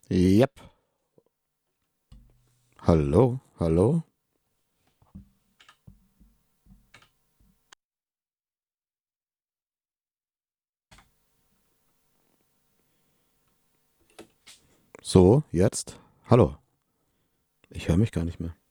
Yep. Hallo, hallo. So, jetzt. Hallo. Ich höre mich gar nicht mehr.